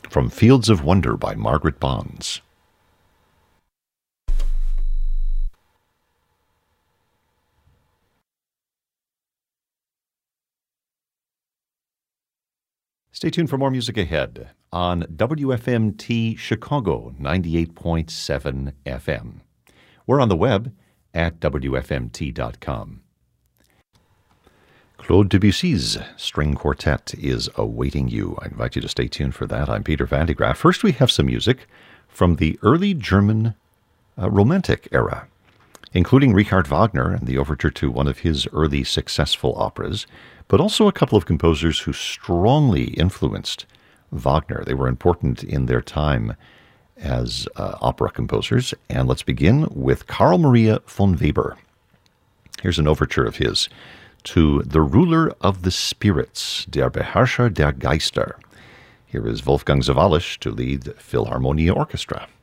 from Fields of Wonder by Margaret Bonds. Stay tuned for more music ahead on WFMT Chicago 98.7 FM. We're on the web at WFMT.com. Claude Debussy's String Quartet is awaiting you. I invite you to stay tuned for that. I'm Peter Van de Graaff. First, we have some music from the early German Romantic era, including Richard Wagner and the overture to one of his early successful operas, but also a couple of composers who strongly influenced Wagner. They were important in their time as opera composers. And let's begin with Carl Maria von Weber. Here's an overture of his to The Ruler of the Spirits, Der Beherrscher der Geister. Here is Wolfgang Sawallisch to lead Philharmonia Orchestra.